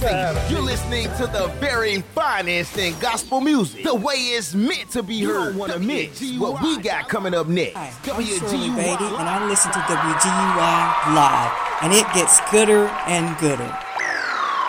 You're listening to the very finest in gospel music, the way it's meant to be heard. You don't want to miss what we got coming up next. Hi, I'm Shirley Beatty, and I listen to WGUI Live, and it gets gooder and gooder.